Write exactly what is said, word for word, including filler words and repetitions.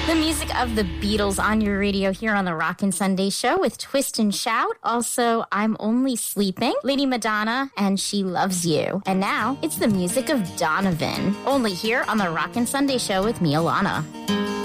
The music of the Beatles on your radio here on the Rockin' Sunday Show with Twist and Shout. Also, I'm Only Sleeping, Lady Madonna, and She Loves You. And now, it's the music of Donovan, only here on the Rockin' Sunday Show with me, Alana.